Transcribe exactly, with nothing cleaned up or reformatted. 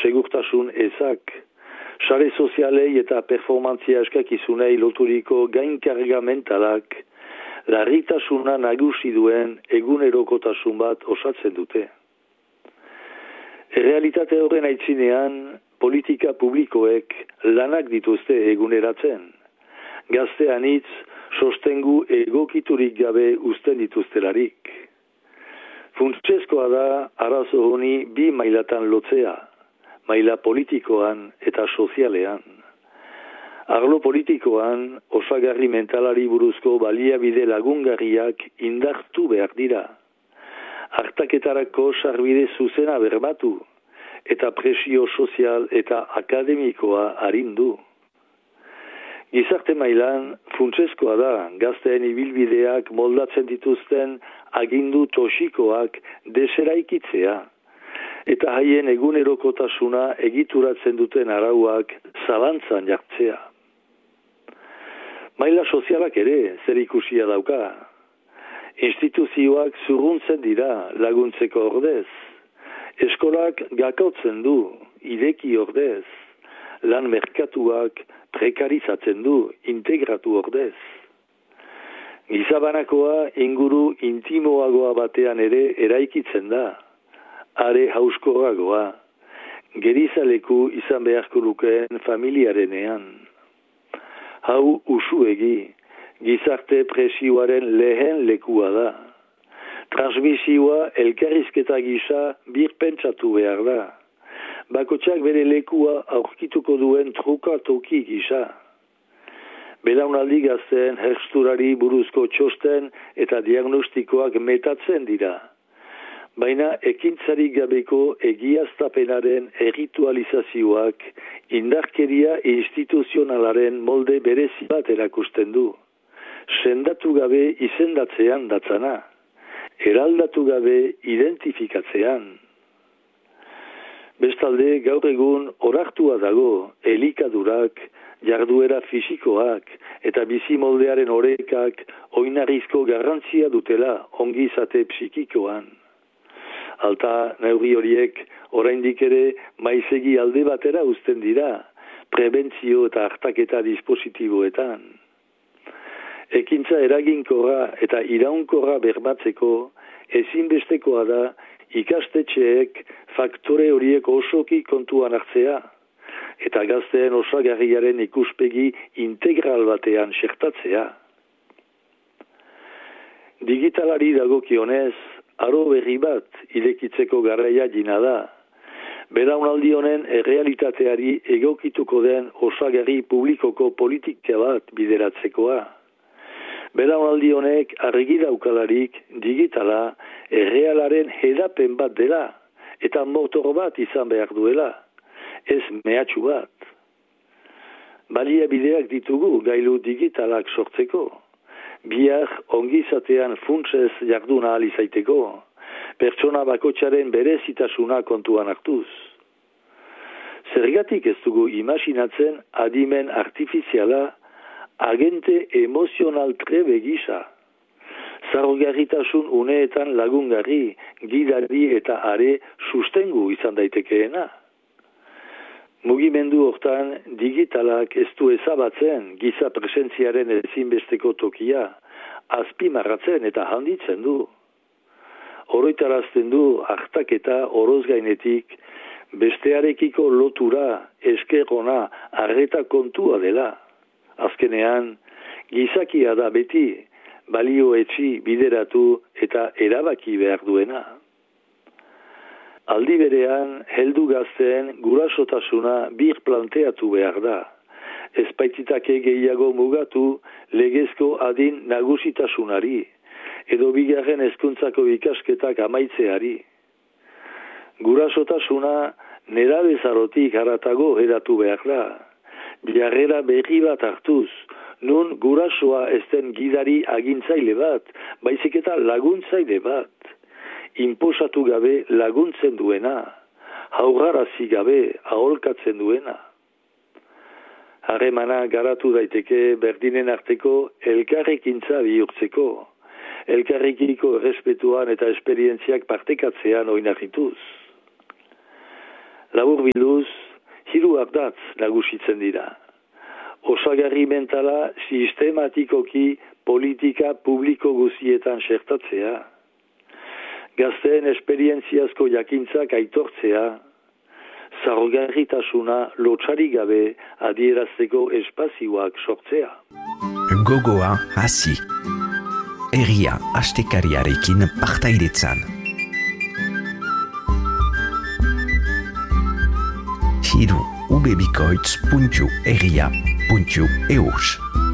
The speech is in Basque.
segurtasun ezak, sare sozialei eta performantzia eskakizunei loturiko gainkarga mentalak, larritasuna nagusi duen egunerokotasun bat osatzen dute. Errealitate horren aitzinean, politika publikoek lanak dituzte eguneratzen. Gazte anitz, sostengu egokiturik gabe uzten dituztelarik. Funtsezkoa da arazo honi bi mailatan lotzea, maila politikoan eta sozialean. Arlo politikoan, osagarri mentalari buruzko baliabide lagungarriak indartu behar dira. Hartaketarako sarbide zuzena berbatu, eta presio sozial eta akademikoa arindu. Gizarte mailan, funtsezkoa da gazteen ibilbideak moldatzen dituzten agindu toxikoak deseraikitzea, eta haien egunerokotasuna egituratzen duten arauak zalantzan jartzea. Maila sozialak ere zer ikusia dauka. Instituzioak zurruntzen dira laguntzeko ordez. Eskolak gakautzen du, ideki ordez. Lan merkatuak prekarizatzen du, integratu ordez. Gizabanakoa inguru intimoagoa batean ere eraikitzen da. Are hauskorragoa. Gerizaleku izan beharko lukeen familiarenean. Hau usuegi, gizarte presioaren lehen lekua da. Transmisioa elkarrizketa gisa birpentsatu behar da. Bakotxak bere lekua aurkituko duen truka toki gisa. Belaunaldi gazten hersturari buruzko txosten eta diagnostikoak metatzen dira. Baina ekintzarik gabeko egiaztapenaren erritualizazioak indarkeria instituzionalaren molde berezi bat erakusten du. Sendatu gabe izendatzean datzana, eraldatu gabe identifikatzean. Bestalde, gaur egun orartua dago elikadurak, jarduera fisikoak eta bizimoldearen orekak oinarrizko garrantzia dutela ongizate psikikoan. Alta neurri horiek oraindik ere maizegi alde batera uzten dira, prebentzio eta hartaketa dispositiboetan. Ekintza eraginkorra eta iraunkorra bermatzeko ezinbestekoa da ikastetxeek faktore horiek osoki kontuan hartzea, eta gazteen osagarriaren ikuspegi integral batean xertatzea. Digitalari dagokionez, aro berri bat irekitzeko garaia jina da. Belaunaldi honen errealitateari egokituko den osagarri publikoko politika bat bideratzekoa. Belaunaldi honek argi daukalarik digitala errealaren hedapen bat dela eta motor bat izan behar duela, ez mehatxu bat. Baliabideak ditugu gailu digitalak sortzeko. Bihar ongizatean funtsez jarduna ahal izaiteko, pertsona bakotxaren berezitasuna kontuan hartuz. Zergatik ez dugu imaginatzen adimen artifiziala agente emozional trebe gisa. Zarrogarritasun uneetan lagungarri, gidari eta are sustengu izan daitekeena. Mugimendu hortan digitalak ez du ezabatzen giza presentziaren ezinbesteko tokia, azpimarratzen eta handitzen du. Oroitarazten du hartaketa oroz gainetik, bestearekiko lotura, eskerrona, arreta kontua dela. Azkenean, gizakia da beti, balio etxi bideratu eta erabaki behar duena. Aldi berean, heldu gazteen gurasotasuna bir planteatu behar da. Ezpaitzitake gehiago mugatu legezko adin nagusitasunari, edo bigarren hezkuntzako ikasketak amaitzeari. Gurasotasuna nerabezarotik haratago hedatu behar da. Jarrera berri bat hartuz, nun gurasoa ezten gidari agintzaile bat, baizik eta laguntzaile bat. Inposatu gabe laguntzen duena, haurrarazi gabe aholkatzen duena. Harremana garatu daiteke berdinen arteko elkarrekintza bihurtzeko, elkarrekiko errespetuan eta esperientziak partekatzean oinarrituz. Labur bilduz, hiru ardatz nagusitzen dira. Osagarri mentala sistematikoki politika publiko guzietan sertatzea, gazteen esperientziazko jakintzak aitortzea, zaurgarritasuna lotxari gabe adierazteko espazioak sortzea. Gogoa hasi. Herria astekariarekin partaidetzan. Hiru ubebikoitz puntu herria puntu eus